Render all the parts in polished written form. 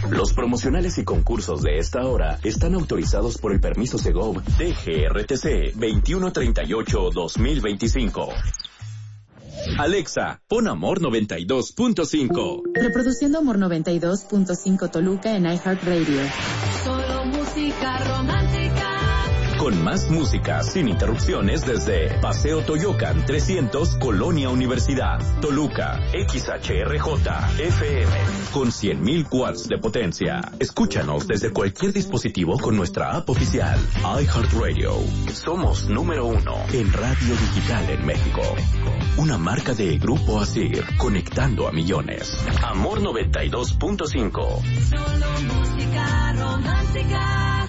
Los promocionales y concursos de esta hora están autorizados por el permiso Segov DGRTC 2138-2025. Alexa, pon Amor 92.5. Reproduciendo Amor 92.5 Toluca en iHeartRadio. Solo música romántica. Con más música sin interrupciones desde Paseo Toyocan 300, Colonia Universidad, Toluca, XHRJ, FM, con 100,000 watts de potencia. Escúchanos desde cualquier dispositivo con nuestra app oficial, iHeartRadio. Somos número 1 en radio digital en México. Una marca de Grupo Asir, conectando a millones. Amor 92.5. Solo música romántica.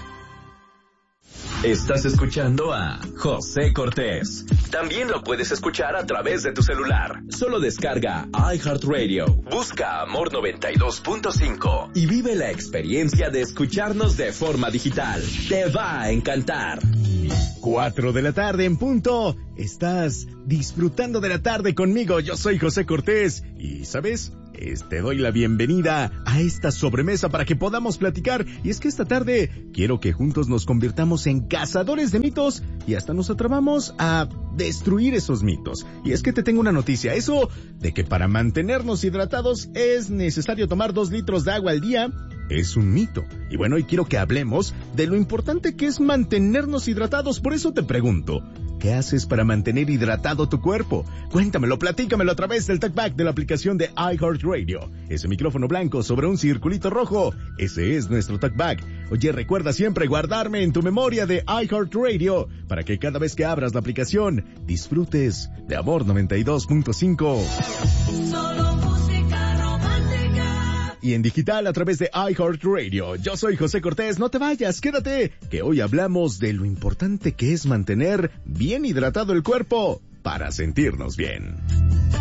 Estás escuchando a José Cortés. También lo puedes escuchar a través de tu celular. Solo descarga iHeartRadio, busca Amor 92.5 y vive la experiencia de escucharnos de forma digital. Te va a encantar. 4 de la tarde en punto. Estás disfrutando de la tarde conmigo. Yo soy José Cortés y, ¿sabes? Te doy la bienvenida a esta sobremesa para que podamos platicar. Y es que esta tarde quiero que juntos nos convirtamos en cazadores de mitos y hasta nos atrevamos a destruir esos mitos. Y es que te tengo una noticia. Eso de que para mantenernos hidratados es necesario tomar 2 litros de agua al día es un mito. Y bueno, hoy quiero que hablemos de lo importante que es mantenernos hidratados. Por eso te pregunto, ¿qué haces para mantener hidratado tu cuerpo? Cuéntamelo, platícamelo a través del talkback de la aplicación de iHeartRadio. Ese micrófono blanco sobre un circulito rojo, ese es nuestro talkback. Oye, recuerda siempre guardarme en tu memoria de iHeartRadio para que cada vez que abras la aplicación disfrutes de Amor 92.5. Solo música romántica. Y en digital a través de iHeartRadio. Yo soy José Cortés, no te vayas, quédate, que hoy hablamos de lo importante que es mantener bien hidratado el cuerpo para sentirnos bien.